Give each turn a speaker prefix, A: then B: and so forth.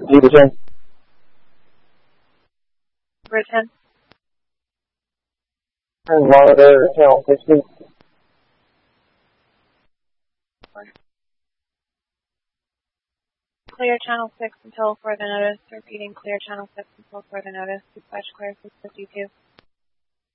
A: Zebra 10.
B: Zebra 10.
A: And monitor channel 16.
B: Clear channel 6 until further notice. Repeating, clear channel 6 until further notice. Dispatch clear 652.